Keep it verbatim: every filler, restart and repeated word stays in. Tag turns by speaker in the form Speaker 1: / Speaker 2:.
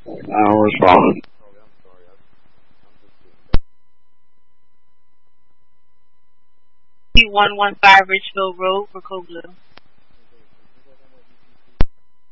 Speaker 1: Uh, what's wrong?
Speaker 2: one one five Richville Road, Recoblo.